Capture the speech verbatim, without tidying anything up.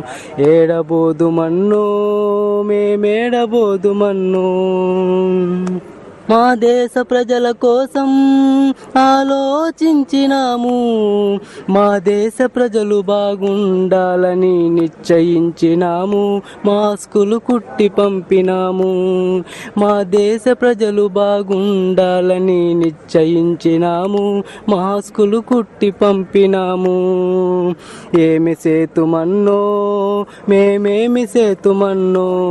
ఏడబోదుమన్నో మేమేడబోదుమన్నో. మా దేశ ప్రజల కోసం ఆలోచించినాము, మా దేశ ప్రజలు బాగుండాలని నిశ్చయించినాము, మాస్కులు కుట్టి పంపినాము. మా దేశ ప్రజలు బాగుండాలని నిశ్చయించినాము, మాస్కులు కుట్టి పంపినాము. ఏమి సేతుమన్నో మేమేమి సేతుమన్నో.